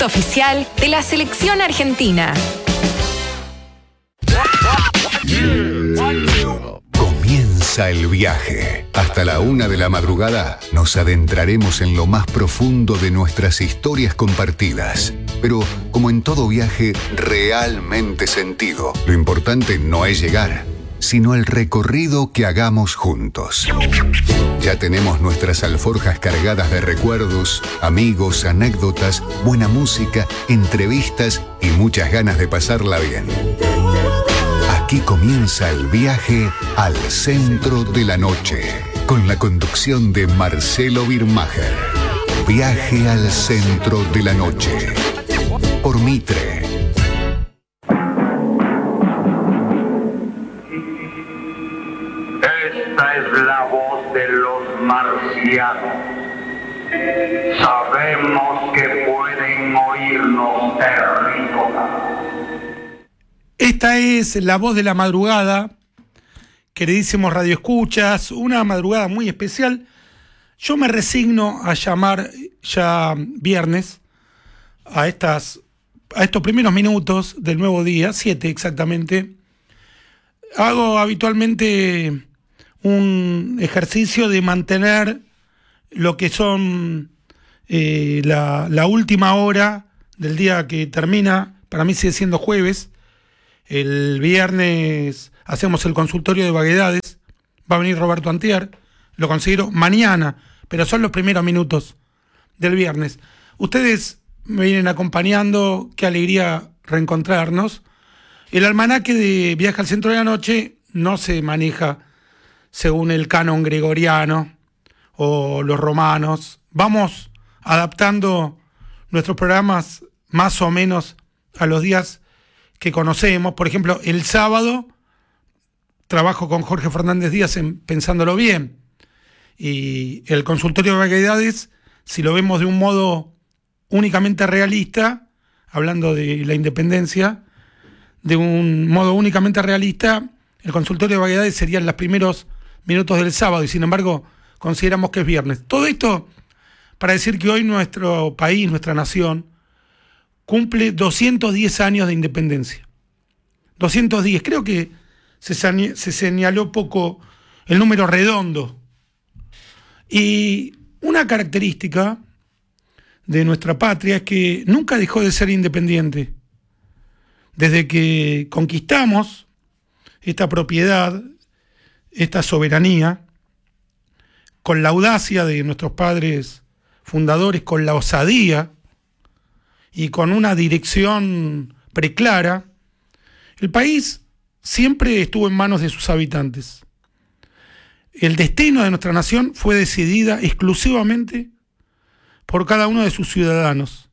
oficial de la selección argentina. Comienza el viaje. Hasta la 1 de la madrugada nos adentraremos en lo más profundo de nuestras historias compartidas. Pero, como en todo viaje, realmente sentido. Lo importante no es llegar, sino el recorrido que hagamos juntos. Ya tenemos nuestras alforjas cargadas de recuerdos, amigos, anécdotas, buena música, entrevistas y muchas ganas de pasarla bien. Aquí comienza el viaje al centro de la noche, con la conducción de Marcelo Birmacher. Viaje al centro de la noche, por Mitre. Esta es la voz de los marcianos. Sabemos que pueden oírnos, terrícolas. Esta es la voz de la madrugada, queridísimos radioescuchas, una madrugada muy especial. Yo me resigno a llamar ya viernes a estos primeros minutos del nuevo día, 7 exactamente. Hago habitualmente un ejercicio de mantener lo que son la última hora del día que termina, para mí sigue siendo jueves. El viernes hacemos el consultorio de vaguedades, va a venir Roberto Antier, lo considero mañana, pero son los primeros minutos del viernes. Ustedes me vienen acompañando, qué alegría reencontrarnos. El almanaque de Viaje al Centro de la Noche no se maneja según el canon gregoriano o los romanos. Vamos adaptando nuestros programas más o menos a los días que conocemos. Por ejemplo, el sábado trabajo con Jorge Fernández Díaz en Pensándolo Bien. Y el consultorio de vaguedades, si lo vemos de un modo únicamente realista, hablando de la independencia, de un modo únicamente realista, el consultorio de vaguedades serían los primeros minutos del sábado, y sin embargo consideramos que es viernes. Todo esto para decir que hoy nuestro país, nuestra nación, cumple 210 años de independencia. 210, creo que se señaló poco el número redondo. Y una característica de nuestra patria es que nunca dejó de ser independiente. Desde que conquistamos esta propiedad, esta soberanía, con la audacia de nuestros padres fundadores, con la osadía y con una dirección preclara, el país siempre estuvo en manos de sus habitantes. El destino de nuestra nación fue decidida exclusivamente por cada uno de sus ciudadanos.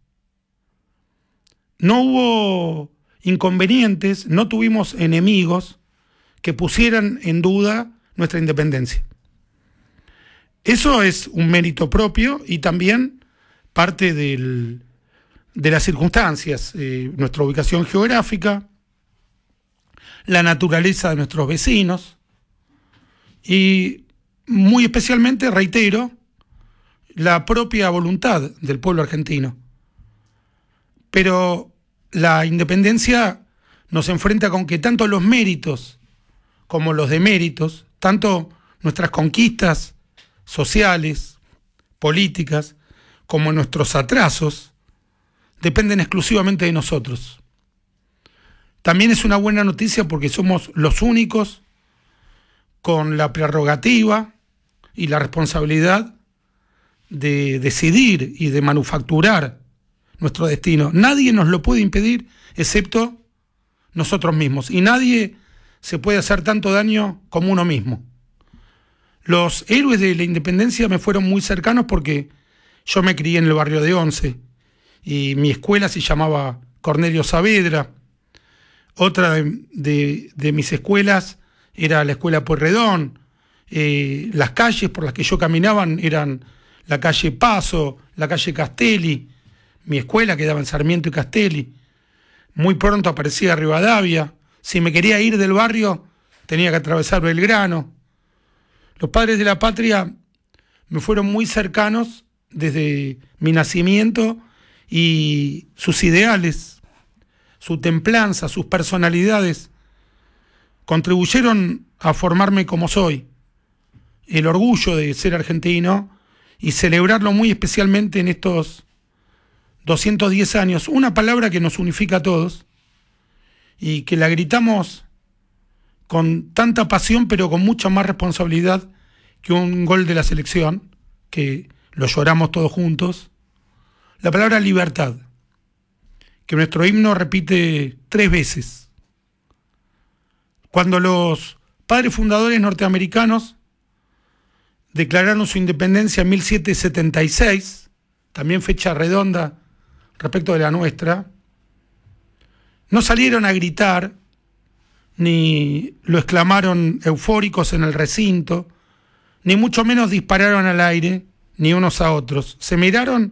No hubo inconvenientes, no tuvimos enemigos que pusieran en duda nuestra independencia. Eso es un mérito propio y también parte de las circunstancias, nuestra ubicación geográfica, la naturaleza de nuestros vecinos y muy especialmente, reitero, la propia voluntad del pueblo argentino. Pero la independencia nos enfrenta con que tanto los méritos como los deméritos, tanto nuestras conquistas sociales, políticas, como nuestros atrasos, dependen exclusivamente de nosotros. También es una buena noticia porque somos los únicos con la prerrogativa y la responsabilidad de decidir y de manufacturar nuestro destino. Nadie nos lo puede impedir excepto nosotros mismos, y nadie se puede hacer tanto daño como uno mismo. Los héroes de la independencia me fueron muy cercanos porque yo me crié en el barrio de Once y mi escuela se llamaba Cornelio Saavedra. Otra de mis escuelas era la escuela Pueyrredón. Las calles por las que yo caminaba eran la calle Paso, la calle Castelli. Mi escuela quedaba en Sarmiento y Castelli. Muy pronto aparecía Rivadavia. Si me quería ir del barrio, tenía que atravesar Belgrano. Los padres de la patria me fueron muy cercanos desde mi nacimiento y sus ideales, su templanza, sus personalidades, contribuyeron a formarme como soy. El orgullo de ser argentino y celebrarlo muy especialmente en estos 210 años. Una palabra que nos unifica a todos y que la gritamos con tanta pasión, pero con mucha más responsabilidad que un gol de la selección, que lo lloramos todos juntos. La palabra libertad, que nuestro himno repite 3 veces. Cuando los padres fundadores norteamericanos declararon su independencia en 1776, también fecha redonda respecto de la nuestra, no salieron a gritar, ni lo exclamaron eufóricos en el recinto, ni mucho menos dispararon al aire, ni unos a otros. Se miraron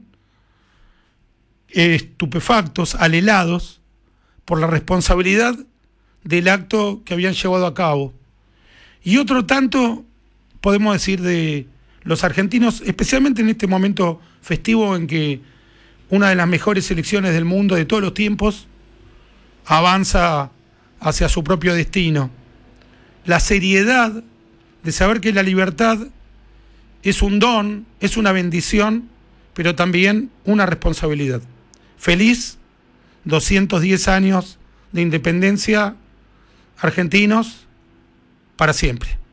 estupefactos, alelados, por la responsabilidad del acto que habían llevado a cabo. Y otro tanto podemos decir de los argentinos, especialmente en este momento festivo en que una de las mejores selecciones del mundo de todos los tiempos avanza hacia su propio destino. La seriedad de saber que la libertad es un don, es una bendición, pero también una responsabilidad. Feliz 210 años de independencia, argentinos, para siempre.